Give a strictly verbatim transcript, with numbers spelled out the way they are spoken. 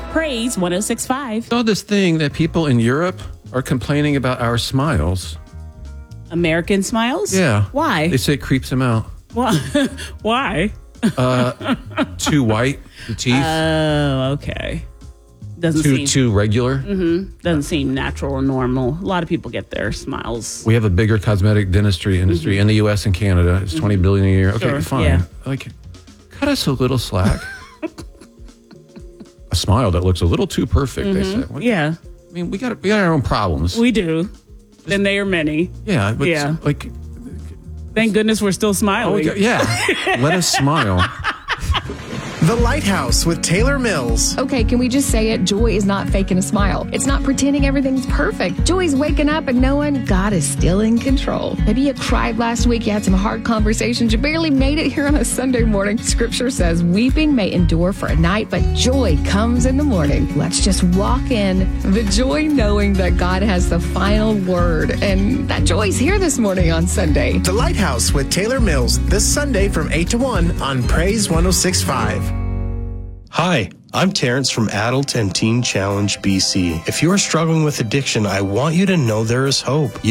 Praise one oh six point five. I saw this thing that people in Europe are complaining about our smiles. American smiles? Yeah. Why? They say it creeps them out. Why? Why? Uh, too white, the teeth. Oh, okay. Doesn't too, seem too regular. Mm-hmm. Doesn't seem natural or normal. A lot of people get their smiles. We have a bigger cosmetic dentistry industry mm-hmm. in the U S and Canada. It's twenty billion a year. Okay, sure, fine. Yeah. Like, cut us a little slack. A smile that looks a little too perfect. Mm-hmm. They said. What, yeah. I mean, we got we got our own problems. We do. Just, and they are many. Yeah. But yeah. Like. Thank goodness we're still smiling. Oh, yeah. Let us smile. The Lighthouse with Taylor Mills. Okay, can we just say it? Joy is not faking a smile. It's not pretending everything's perfect. Joy's waking up and knowing God is still in control. Maybe you cried last week, you had some hard conversations, you barely made it here on a Sunday morning. Scripture says weeping may endure for a night, but joy comes in the morning. Let's just walk in the joy knowing that God has the final word, and that joy's here this morning on Sunday. The Lighthouse with Taylor Mills, this Sunday from eight to one on Praise one oh six point five. Hi, I'm Terrence from Adult and Teen Challenge B C. If you are struggling with addiction, I want you to know there is hope.